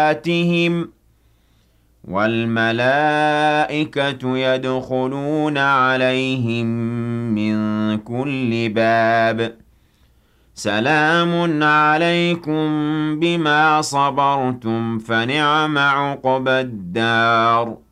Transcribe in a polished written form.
آتِهِمْ وَالْمَلَائِكَةُ يَدْخُلُونَ عَلَيْهِم مِّن كُلِّ بَابٍ سَلَامٌ عَلَيْكُم بِمَا صَبَرْتُمْ فَنِعْمَ عُقْبَى الدَّارِ